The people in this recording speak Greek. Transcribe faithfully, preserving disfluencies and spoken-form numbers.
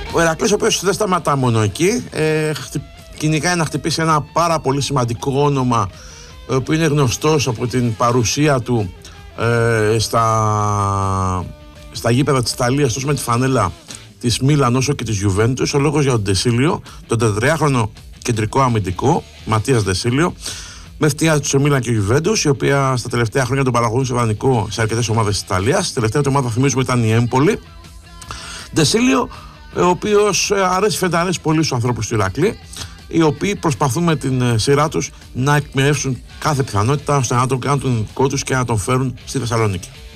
Ο Ηρακλής, ο οποίος δεν σταματά μόνο εκεί, ε, χτυ... κυνηγάει να χτυπήσει ένα πάρα πολύ σημαντικό όνομα, που είναι γνωστός από την παρουσία του ε, στα, στα γήπεδα της Ιταλίας, τόσο με τη φανέλα της Μίλαν όσο και της Γιουβέντους. Ο λόγος για τον Ντεσίλιο, τον τριντατριάχρονο κεντρικό αμυντικό Ματίας Ντεσίλιο, με ευθεία του Μίλαν και Γιουβέντους, η οποία στα τελευταία χρόνια τον παραγωγούν σε δανεικό σε αρκετές ομάδες της Ιταλίας. Η τελευταία του ομάδα, θυμίζουμε, ήταν η Έμπολη. Ντεσίλιο, ο οποίος αρέσει φαίνεται αρέσει πολύ στους ανθρώπους του Ηρακλή, οι οποίοι προσπαθούν με την σειρά τους να εκμεταλλευτούν κάθε πιθανότητα ώστε να τον κάνουν τον δικό τους και να τον φέρουν στη Θεσσαλονίκη.